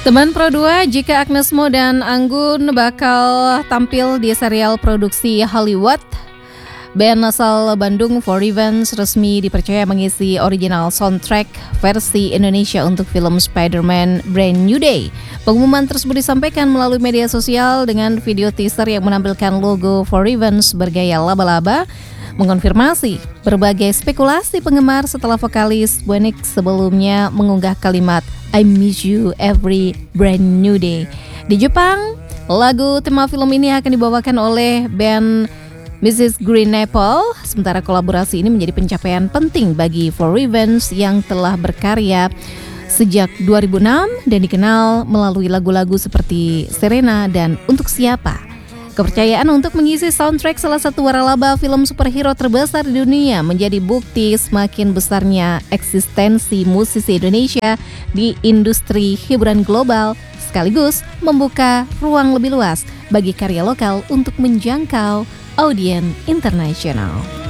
Teman Pro 2, jika Agnes Mo dan Anggun bakal tampil di serial produksi Hollywood. Band asal Bandung For Revenge resmi dipercaya mengisi original soundtrack versi Indonesia untuk film Spider-Man Brand New Day. Pengumuman tersebut disampaikan melalui media sosial dengan video teaser yang menampilkan logo For Revenge bergaya laba-laba, mengkonfirmasi berbagai spekulasi penggemar setelah vokalis Bonik sebelumnya mengunggah kalimat I miss you every brand new day. Di Jepang, lagu tema film ini akan dibawakan oleh band Mrs. Green Apple, sementara kolaborasi ini menjadi pencapaian penting bagi For Revenge yang telah berkarya sejak 2006 dan dikenal melalui lagu-lagu seperti Serena dan Untuk Siapa. Kepercayaan untuk mengisi soundtrack salah satu waralaba film superhero terbesar di dunia menjadi bukti semakin besarnya eksistensi musisi Indonesia di industri hiburan global, sekaligus membuka ruang lebih luas bagi karya lokal untuk menjangkau audiens internasional.